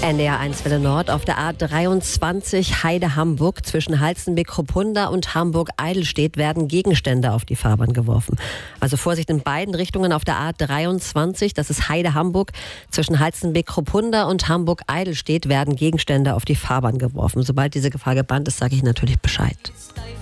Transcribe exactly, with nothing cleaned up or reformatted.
N D R eins Welle Nord auf der A dreiundzwanzig Heide-Hamburg zwischen Halstenbek-Kruppunda und Hamburg-Eidelstedt werden Gegenstände auf die Fahrbahn geworfen. Also Vorsicht in beiden Richtungen auf der A dreiundzwanzig, das ist Heide-Hamburg, zwischen Halstenbek-Kruppunda und Hamburg-Eidelstedt werden Gegenstände auf die Fahrbahn geworfen. Sobald diese Gefahr gebannt ist, sage ich natürlich Bescheid.